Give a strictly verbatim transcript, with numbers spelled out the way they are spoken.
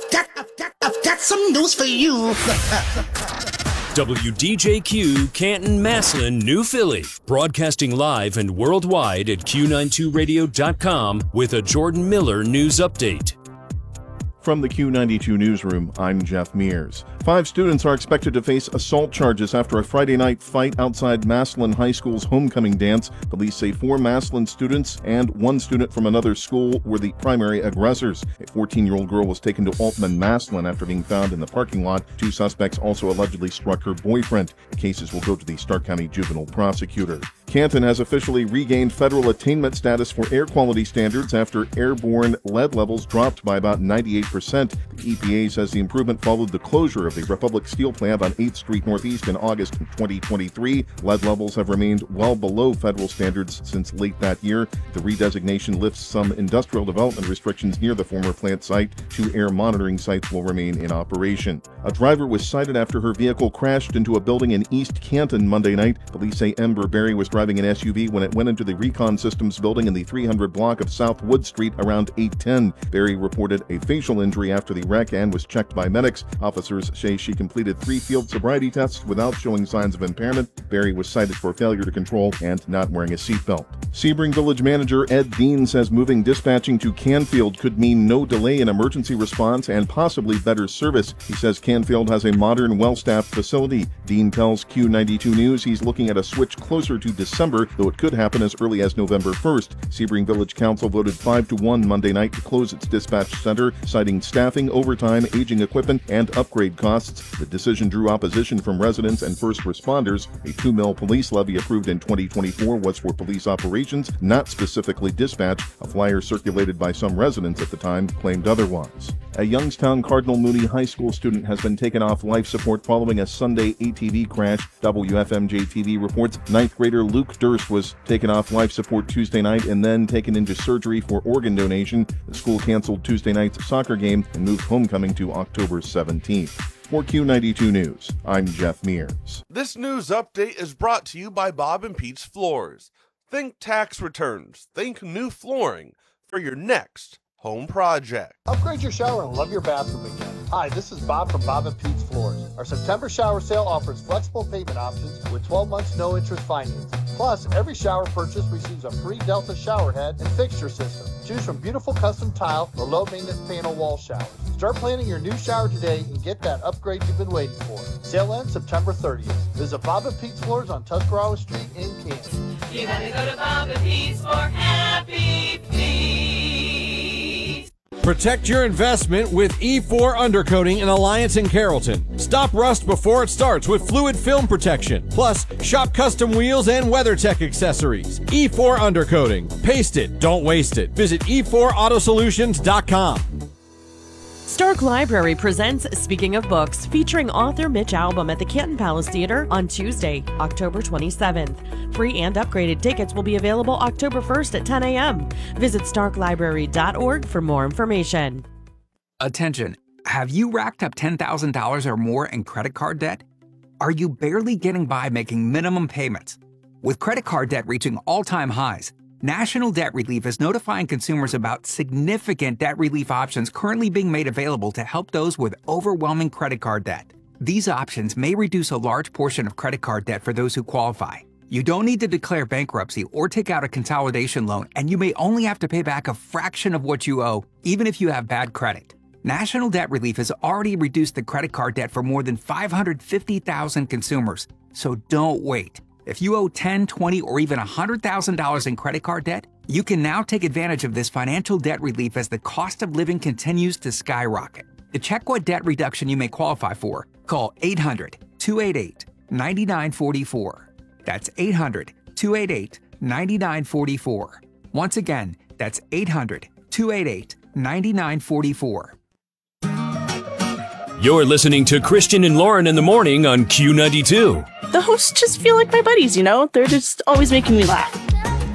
I've got, I've got, I've got some news for you. W D J Q, Canton, Massillon, New Philly. Broadcasting live and worldwide at Q ninety-two radio dot com with a Jordan Miller news update. From the Q ninety-two newsroom, I'm Jeff Mears. Five students are expected to face assault charges after a Friday night fight outside Massillon High School's homecoming dance. Police say four Massillon students and one student from another school were the primary aggressors. A fourteen-year-old girl was taken to Altman Massillon after being found in the parking lot. Two suspects also allegedly struck her boyfriend. The cases will go to the Stark County Juvenile Prosecutor. Canton has officially regained federal attainment status for air quality standards after airborne lead levels dropped by about ninety-eight percent. The E P A says the improvement followed the closure of the Republic Steel plant on eighth Street Northeast in August twenty twenty-three. Lead levels have remained well below federal standards since late that year. The redesignation lifts some industrial development restrictions near the former plant site. Two air monitoring sites will remain in operation. A driver was cited after her vehicle crashed into a building in East Canton Monday night. Police say Ember Berry was driving an S U V when it went into the Recon Systems building in the three hundred block of South Wood Street around eight ten. Berry reported a facial injury after the wreck and was checked by medics. Officers say she completed three field sobriety tests without showing signs of impairment. Berry was cited for failure to control and not wearing a seatbelt. Sebring Village Manager Ed Dean says moving dispatching to Canfield could mean no delay in emergency response and possibly better service. He says Canfield has a modern, well-staffed facility. Dean tells Q ninety-two News he's looking at a switch closer to December, though it could happen as early as November first. Sebring Village Council voted five to one Monday night to close its dispatch center, citing staffing, overtime, aging equipment, and upgrade costs. The decision drew opposition from residents and first responders. A two mil police levy approved in twenty twenty-four was for police operations, not specifically dispatch. A flyer circulated by some residents at the time claimed otherwise. A Youngstown Cardinal Mooney High School student has been taken off life support following a Sunday A T V crash. W F M J T V reports ninth grader Luke Durst was taken off life support Tuesday night and then taken into surgery for organ donation. The school canceled Tuesday night's soccer game and moved homecoming to October seventeenth. For Q ninety-two News, I'm Jeff Mears. This news update is brought to you by Bob and Pete's Floors. Think tax returns. Think new flooring for your next home project. Upgrade your shower and love your bathroom again. Hi, this is Bob from Bob and Pete's Floors. Our September shower sale offers flexible payment options with twelve months no interest financing. Plus, every shower purchase receives a free Delta shower head and fixture system. Choose from beautiful custom tile or low maintenance panel wall showers. Start planning your new shower today and get that upgrade you've been waiting for. Sale ends September thirtieth. Visit Bob and Pete's Floors on Tuscarawas Street in Canton. You gotta go to Bob and Pete's for happy feet. Protect your investment with E four Undercoating in Alliance and Carrollton. Stop rust before it starts with fluid film protection. Plus, shop custom wheels and WeatherTech accessories. E four Undercoating. Paste it, don't waste it. Visit e four auto solutions dot com. Stark Library presents Speaking of Books, featuring author Mitch Albom at the Canton Palace Theater on Tuesday, October twenty-seventh. Free and upgraded tickets will be available October first at ten a.m. Visit stark library dot org for more information. Attention, have you racked up ten thousand dollars or more in credit card debt? Are you barely getting by making minimum payments? With credit card debt reaching all-time highs, National Debt Relief is notifying consumers about significant debt relief options currently being made available to help those with overwhelming credit card debt. These options may reduce a large portion of credit card debt for those who qualify. You don't need to declare bankruptcy or take out a consolidation loan, and you may only have to pay back a fraction of what you owe, even if you have bad credit. National Debt Relief has already reduced the credit card debt for more than five hundred fifty thousand consumers, so don't wait. If you owe ten thousand dollars, twenty thousand dollars, or even one hundred thousand dollars in credit card debt, you can now take advantage of this financial debt relief as the cost of living continues to skyrocket. To check what debt reduction you may qualify for, call eight hundred, two eight eight, nine nine four four. That's eight hundred, two eight eight, nine nine four four. Once again, that's eight hundred, two eight eight, nine nine four four. You're listening to Christian and Lauren in the morning on Q ninety-two. The hosts just feel like my buddies, you know? They're just always making me laugh.